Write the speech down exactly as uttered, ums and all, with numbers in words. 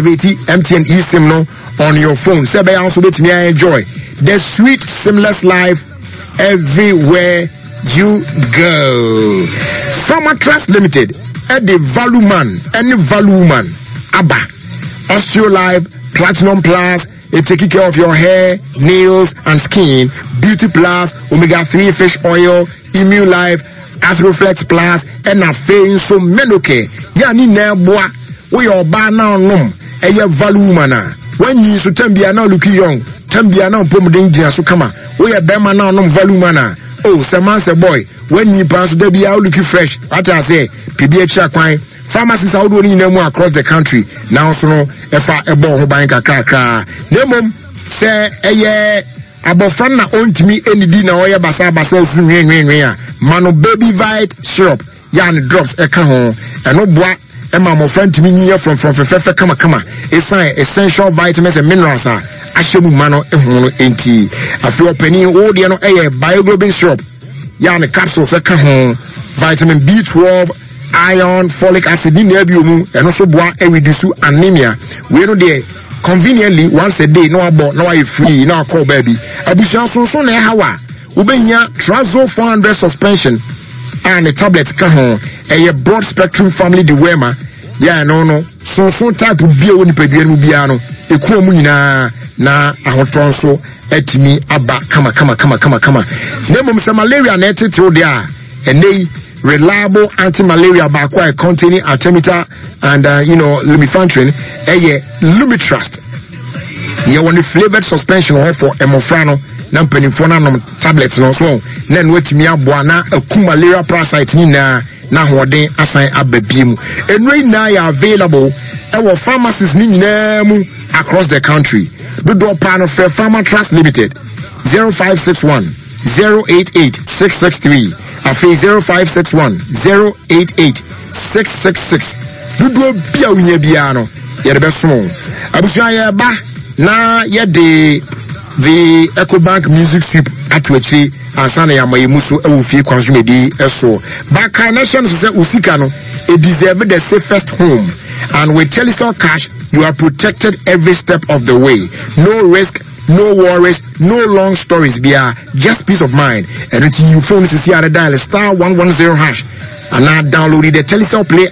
activate M T N eSIM no on your phone. Say be also bet me enjoy the sweet seamless life everywhere you go. Farmer Trust Limited, at the value man, any value woman, Abba, Osteo Live, Platinum Plus, it taking care of your hair, nails, and skin. Beauty Plus, Omega three fish oil, Immune Life, Athroflex Plus, and a fame so menoke. Yani neboa, we are bar now num, a ya value mana. When you so Tambia now looking young, Tambia now pomoding so come. We are Bema now num value mana. Oh, Samansa boy, when you pass the be out looking fresh, what I say, P B H Aquine, pharmacists out doing them across the country. Now, so no, if I a ball bank a car car. Nemum, say, a year. Abofana owned me any dinner or basa basa rain rain rain. Mano baby vite syrup. Yan drops a cajon. And no bois. And my friend to me near from from Fefe Kama Kama. It's essential vitamins and minerals. Ashemu mano ehono enti. I feel penny all the no air bioglobin syrup. Yan capsules a cajon. Vitamin B twelve, iron, folic acid in nebumu, and also bois and reduce anemia. We know there. Conveniently, once a day, no about, no I free, no call baby. Abusian so so na hawa. Ubenya Trazo four hundred suspension and a tablet kahon. A broad spectrum family de wema. Yeah, no no. So so type of beer when you pay biano. A cool munina na a hot tonso etimi aba kama kama kama kama kama. Name some malaria netted to there. And they reliable anti-malaria bakwa containing artemether and uh, you know lumefantrine eh Lumitrust. You want the flavored suspension or for emofrano na penifona no tablets no so na nwetimi aboa na akum malaria parasite ni na na hoden asan ababiem enwe na ya available e wo pharmacies ni nyina mu across the country. Do do panel for Farmer Trust Limited zero five six one zero eight eight six six three. Afi zero five six one zero eight eight six six six. Dudu bia unya bia no ye be so abusua ye ba na ye de the EcoBank music sweep atwechi ansana ya mayemuso e wo fie kwansumedi eso baka nation so say usika no e deserve the safest home, and with Telestar Cash you are protected every step of the way. No risk, no worries, no long stories, bia just peace of mind. And until you phone C C R dial star one one zero hash and now download the Telestar Play